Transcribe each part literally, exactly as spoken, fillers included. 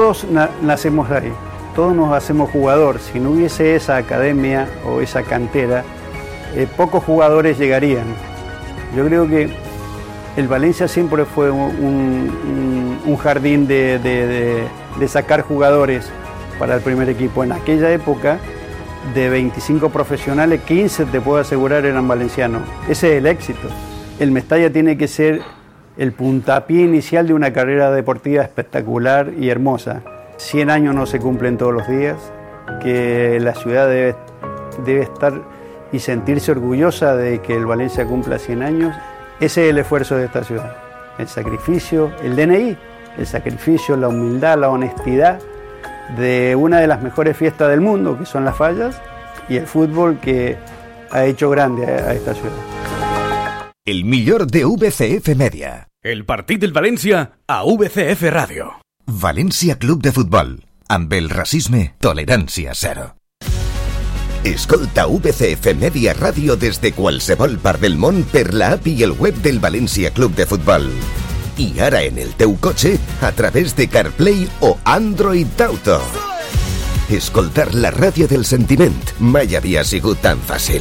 todos na- nacemos ahí, todos nos hacemos jugador. Si no hubiese esa academia o esa cantera, eh, pocos jugadores llegarían. Yo creo que el Valencia siempre fue un, un, un jardín de, de, de, de sacar jugadores para el primer equipo. En aquella época, de veinticinco profesionales, quince te puedo asegurar eran valencianos. Ese es el éxito. El Mestalla tiene que ser el puntapié inicial de una carrera deportiva espectacular y hermosa. cien años no se cumplen todos los días, que la ciudad debe, debe estar y sentirse orgullosa de que el Valencia cumpla cien años. Ese es el esfuerzo de esta ciudad. El sacrificio, el D N I, el sacrificio, la humildad, la honestidad de una de las mejores fiestas del mundo, que son las fallas, y el fútbol que ha hecho grande a, a esta ciudad. El millor de V C F Media. El partit del València a V C F Ràdio. València Club de Futbol. Amb el racisme, tolerància zero. Escolta V C F Media Ràdio des de qualsevol part del món per la app i el web del València Club de Futbol. I ara en el teu cotxe a través de CarPlay o Android Auto. Escoltar la ràdio del sentiment mai havia sigut tan fàcil.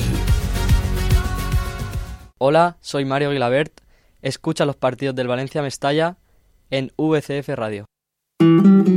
Hola, soy Mario Guilabert. Escucha los partidos del Valencia Mestalla en V C F Radio.